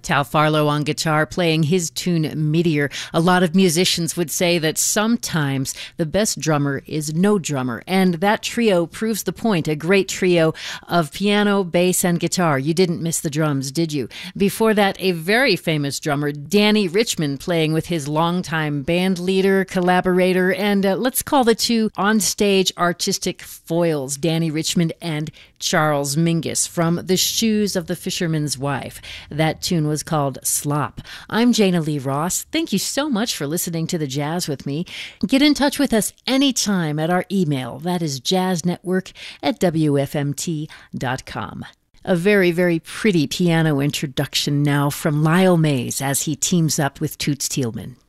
Tal Farlow on guitar playing his tune Meteor. A lot of musicians would say that sometimes the best drummer is no drummer, and that trio proves the point. A great trio of piano, bass, and guitar. You didn't miss the drums, did you? Before that, a very famous drummer, Dannie Richmond, playing with his longtime band leader, collaborator, and let's call the two on-stage artistic foils, Dannie Richmond and Charles Mingus, from The Shoes of the Fisherman's Wife. That tune was called Slop. I'm Jana Lee Ross. Thank you so much for listening to the jazz with me. Get in touch with us anytime at our email. That is jazznetwork@wfmt.com. A very, very pretty piano introduction now from Lyle Mays as he teams up with Toots Thielman.